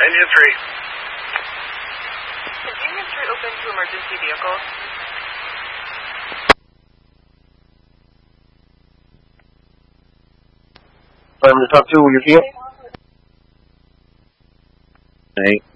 Engine 3. Is Union 3 open to emergency vehicles? I'm going to talk to your field. Hey.